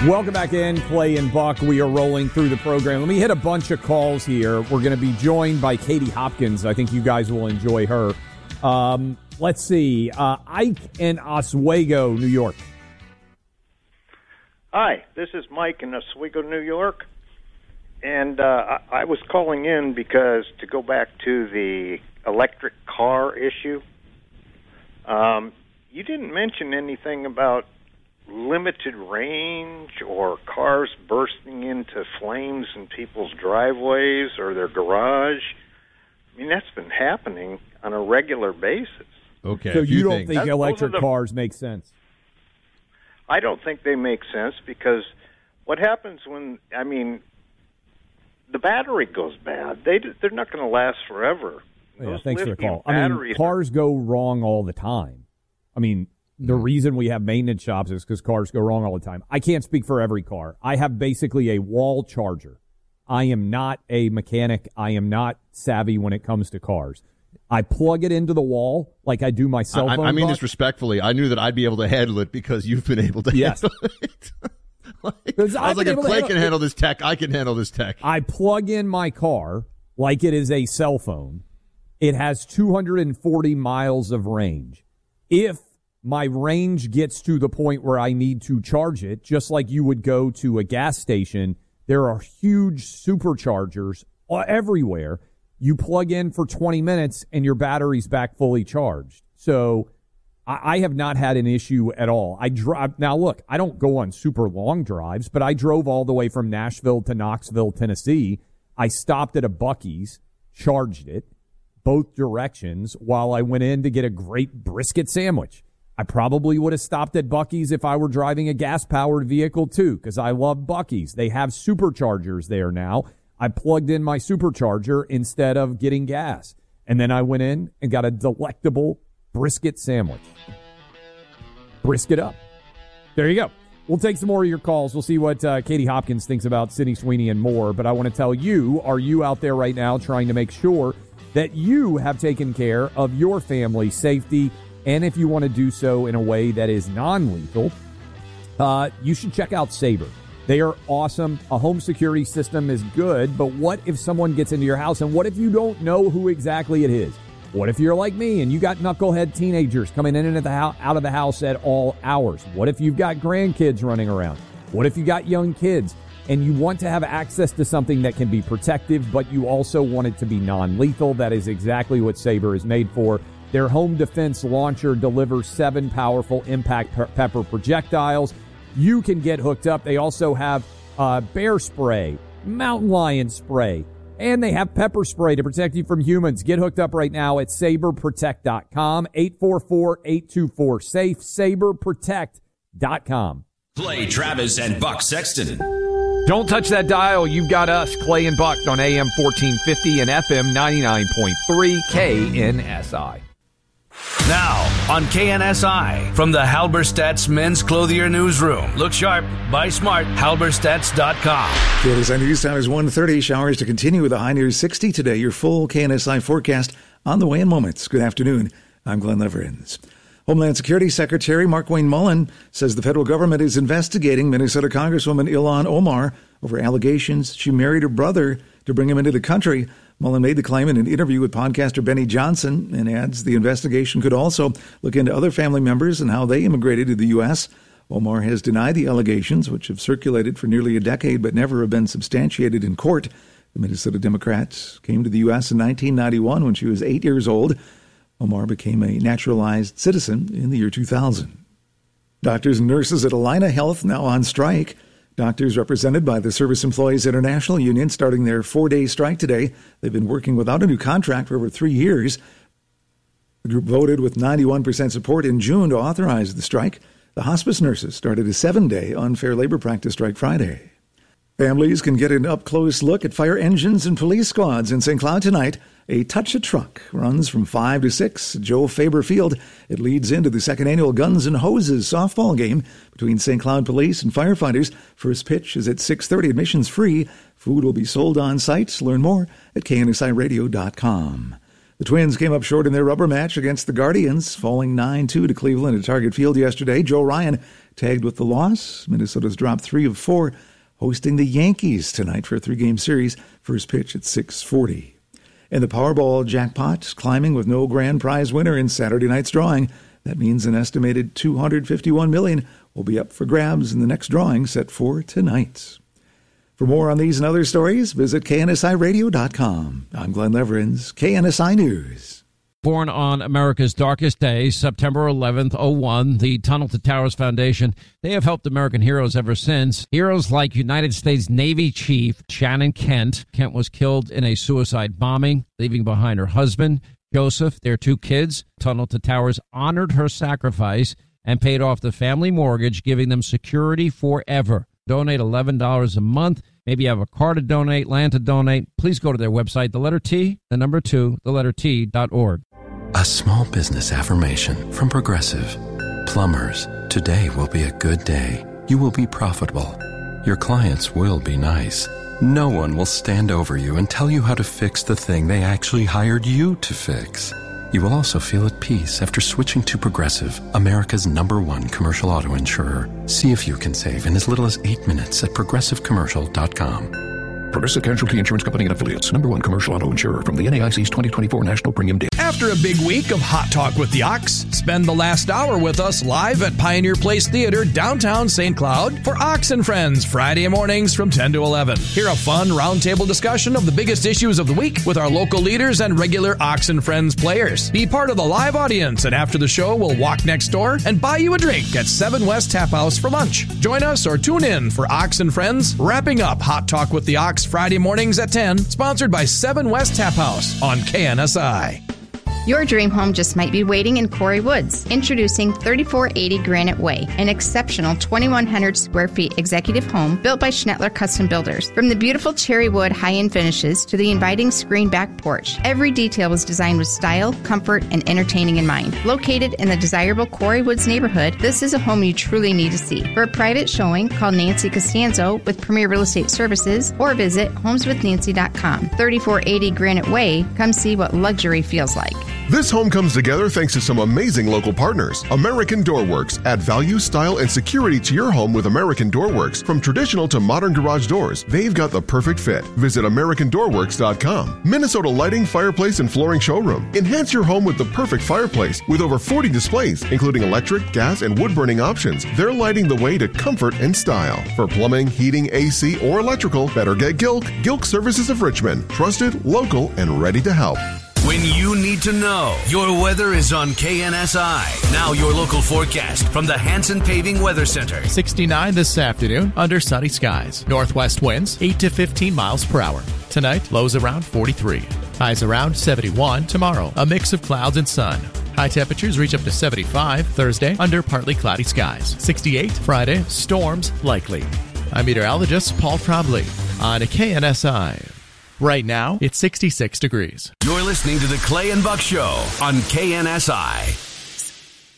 Welcome back in, Clay and Buck. We are rolling through the program. Let me hit a bunch of calls here. We're going to be joined by Katie Hopkins. I think you guys will enjoy her. Let's see. Ike in Oswego, New York. Hi, this is Mike in Oswego, New York. And I was calling in because to go back to the electric car issue, you didn't mention anything about limited range or cars bursting into flames in people's driveways or their garage. I mean, that's been happening on a regular basis. Okay. So you don't think electric cars make sense? I don't think they make sense because what happens when, the battery goes bad. They're not going to last forever. Yeah, thanks for the call. Cars go wrong all the time. The reason we have maintenance shops is because cars go wrong all the time. I can't speak for every car. I have basically a wall charger. I am not a mechanic. I am not savvy when it comes to cars. I plug it into the wall like I do my cell phone. I mean this respectfully. I knew that I'd be able to handle it because you've been able to handle it. I was like, if Clay can handle this tech, I can handle this tech. I plug in my car like it is a cell phone. It has 240 miles of range. If my range gets to the point where I need to charge it, just like you would go to a gas station, there are huge superchargers everywhere. You plug in for 20 minutes and your battery's back fully charged. So I have not had an issue at all. Now, look, I don't go on super long drives, but I drove all the way from Nashville to Knoxville, Tennessee. I stopped at a Buc-ee's, charged it, both directions, while I went in to get a great brisket sandwich. I probably would have stopped at Buc-ee's if I were driving a gas-powered vehicle, too, because I love Buc-ee's. They have superchargers there now. I plugged in my supercharger instead of getting gas. And then I went in and got a delectable brisket sandwich. Brisket up. There you go. We'll take some more of your calls. We'll see what Katie Hopkins thinks about Sydney Sweeney and more. But I want to tell you, are you out there right now trying to make sure that you have taken care of your family's safety? And if you want to do so in a way that is non-lethal, you should check out Sabre. They are awesome. A home security system is good, but what if someone gets into your house, and what if you don't know who exactly it is? What if you're like me and you got knucklehead teenagers coming in and out of the house at all hours? What if you've got grandkids running around? What if you got young kids and you want to have access to something that can be protective, but you also want it to be non-lethal? That is exactly what Sabre is made for. Their home defense launcher delivers 7 powerful impact pepper projectiles. You can get hooked up. They also have bear spray, mountain lion spray, and they have pepper spray to protect you from humans. Get hooked up right now at saberprotect.com, 844-824-SAFE, saberprotect.com. Clay Travis and Buck Sexton. Don't touch that dial. You've got us, Clay and Buck, on AM 1450 and FM 99.3 KNSI. Now, on KNSI, from the Halberstadt's Men's Clothier Newsroom. Look sharp, buy smart, halberstadts.com. KNSI News Time is 1:30. Showers to continue with a high near 60 today. Your full KNSI forecast on the way in moments. Good afternoon. I'm Glenn Leverins. Homeland Security Secretary Markwayne Mullin says the federal government is investigating Minnesota Congresswoman Ilhan Omar over allegations she married her brother to bring him into the country. Mullin made the claim in an interview with podcaster Benny Johnson and adds the investigation could also look into other family members and how they immigrated to the U.S. Omar has denied the allegations, which have circulated for nearly a decade but never have been substantiated in court. The Minnesota Democrat came to the U.S. in 1991 when she was 8 years old. Omar became a naturalized citizen in the year 2000. Doctors and nurses at Allina Health now on strike. Doctors represented by the Service Employees International Union starting their 4-day strike today. They've been working without a new contract for over 3 years. The group voted with 91% support in June to authorize the strike. The hospice nurses started a 7-day unfair labor practice strike Friday. Families can get an up-close look at fire engines and police squads in St. Cloud tonight. A Touch a Truck runs from 5 to 6 at Joe Faber Field. It leads into the second annual Guns and Hoses softball game between St. Cloud Police and firefighters. First pitch is at 6:30. Admissions free. Food will be sold on site. Learn more at KNSIRadio.com. The Twins came up short in their rubber match against the Guardians, falling 9-2 to Cleveland at Target Field yesterday. Joe Ryan tagged with the loss. Minnesota's dropped 3 of 4, hosting the Yankees tonight for a 3-game series. First pitch at 6:40. And the Powerball jackpot climbing with no grand prize winner in Saturday night's drawing. That means an estimated $251 million will be up for grabs in the next drawing set for tonight. For more on these and other stories, visit KNSIRadio.com. I'm Glenn Leverins, KNSI News. Born on America's darkest day, September 11th, 2001, the Tunnel to Towers Foundation, they have helped American heroes ever since. Heroes like United States Navy Chief Shannon Kent. Kent was killed in a suicide bombing, leaving behind her husband, Joseph, their 2 kids. Tunnel to Towers honored her sacrifice and paid off the family mortgage, giving them security forever. Donate $11 a month. Maybe you have a car to donate, land to donate. Please go to their website, the letter T, the number 2, the letter T.org. A small business affirmation from Progressive. Plumbers, today will be a good day. You will be profitable. Your clients will be nice. No one will stand over you and tell you how to fix the thing they actually hired you to fix. You will also feel at peace after switching to Progressive, America's #1 commercial auto insurer. See if you can save in as little as 8 minutes at progressivecommercial.com. Progressive Casualty Insurance Company and Affiliates. #1 commercial auto insurer from the NAIC's 2024 National Premium Data. After a big week of Hot Talk with the Ox, spend the last hour with us live at Pioneer Place Theater, downtown St. Cloud, for Ox and Friends, Friday mornings from 10 to 11. Hear a fun roundtable discussion of the biggest issues of the week with our local leaders and regular Ox and Friends players. Be part of the live audience, and after the show, we'll walk next door and buy you a drink at 7 West Tap House for lunch. Join us or tune in for Ox and Friends, wrapping up Hot Talk with the Ox Friday mornings at 10, sponsored by 7 West Tap House on KNSI. Your dream home just might be waiting in Quarry Woods. Introducing 3480 Granite Way, an exceptional 2,100 square feet executive home built by Schnettler Custom Builders. From the beautiful cherry wood high-end finishes to the inviting screen back porch, every detail was designed with style, comfort, and entertaining in mind. Located in the desirable Quarry Woods neighborhood, this is a home you truly need to see. For a private showing, call Nancy Costanzo with Premier Real Estate Services or visit homeswithnancy.com. 3480 Granite Way. Come see what luxury feels like. This home comes together thanks to some amazing local partners. American Door Works. Add value, style, and security to your home with American Door Works. From traditional to modern garage doors, they've got the perfect fit. Visit AmericanDoorWorks.com. Minnesota Lighting, Fireplace, and Flooring Showroom. Enhance your home with the perfect fireplace with over 40 displays, including electric, gas, and wood-burning options. They're lighting the way to comfort and style. For plumbing, heating, AC, or electrical, better get Gilk. Gilk Services of Richmond. Trusted, local, and ready to help. When you need to know, your weather is on KNSI. Now your local forecast from the Hanson Paving Weather Center. 69 this afternoon under sunny skies. Northwest winds 8 to 15 miles per hour. Tonight, lows around 43. Highs around 71. Tomorrow, a mix of clouds and sun. High temperatures reach up to 75 Thursday under partly cloudy skies. 68 Friday, storms likely. I'm meteorologist Paul Trombley on KNSI. Right now, it's 66 degrees. You're listening to the Clay and Buck Show on KNSI.